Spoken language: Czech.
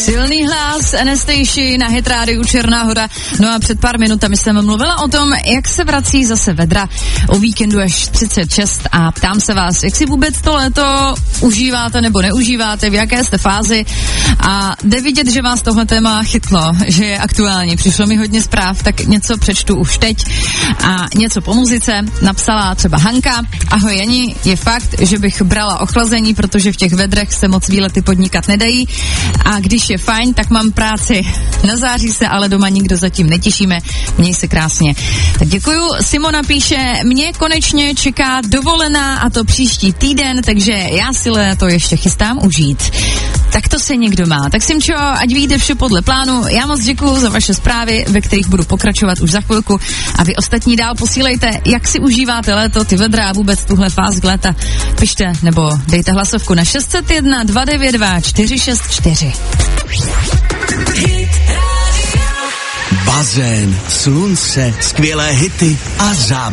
Silný hlas Anastasia na Hit Rádiu Černá Hora. No a před pár minutami jsem mluvila o tom, jak se vrací zase vedra o víkendu až 36 a ptám se vás, jak si vůbec to léto užíváte nebo neužíváte, v jaké jste fázi a jde vidět, že vás tohle téma chytlo, že je aktuální. Přišlo mi hodně zpráv, tak něco přečtu už teď a něco po muzice. Napsala třeba Hanka: ahoj Jani, je fakt, že bych brala ochlazení, protože v těch vedrech se moc výlety podnikat nedají a když je fajn, tak mám práci. Na září se ale doma nikdo zatím netěšíme. Měj se krásně. Tak děkuju. Simona píše: mě konečně čeká dovolená a to příští týden, takže já si léto ještě chystám užít. Tak to se někdo má. Tak Simčo, ať vyjde vše podle plánu. Já moc děkuju za vaše zprávy, ve kterých budu pokračovat už za chvilku a vy ostatní dál posílejte, jak si užíváte léto, ty vedra a vůbec tuhle fázi léta. Pište nebo dejte hlasovku na 601 292 464. Bazén, slunce, skvělé hity a zábavy.